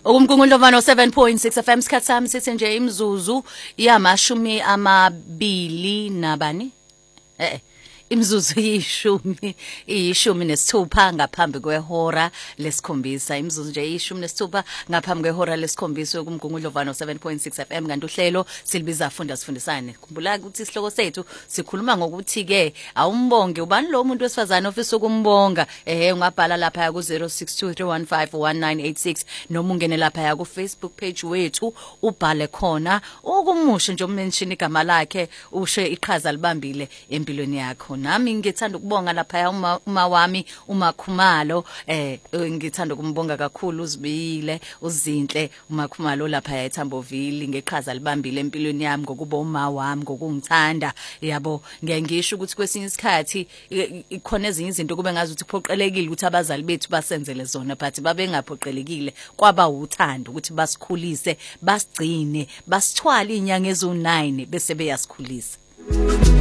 Ukumkungulovano 7.6 FM sikhathi sami sithi nje imzuzu yamashumi amabili nabani imzuzu iyishumi nesithupha ngaphambi kwehora lesikhombisa imzuzu nje iyishumi nesithupha ngaphambi kwehora lesikhombisa yokumgungulovano 7.6 FM kanti uhlelo silibiza sifundisane khumbula ukuthi isihloko sethu sikhuluma ngokuthi ke awumbonge ubani lo muntu wesifazane ofisa ukumbonga ungabhala lapha ku 0623151986 noma ungene lapha ku Facebook page wethu ubhale khona ukumusha nje umention igama lakhe ushe iqhaza libambile empilweni yakho nami ngithanda ukubonga lapha uma wami uMakhumalo ngithanda ukumbonga kakhulu uzibile uzinhle uMakhumalo lapha eThamboville ngeqhaza libambile empilweni yami ngokuba uma wami ngokungithanda yabo ngisho ukuthi kwesinye isikhathi ikhona ezinye izinto kube ngazi ukuthi kuphoqelekile ukuthi abazali bethu basenzele zona but babe ngaphoqelekile kwaba uthando ukuthi basikhulise basigcine basithwala inyanga ezo9 bese beyasikhulisa.